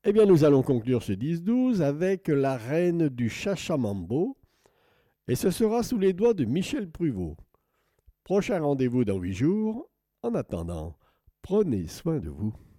Eh bien, nous allons conclure ce 10-12 avec la reine du Chachamambo, et ce sera sous les doigts de Michel Pruvot. Prochain rendez-vous dans 8 jours. En attendant, prenez soin de vous.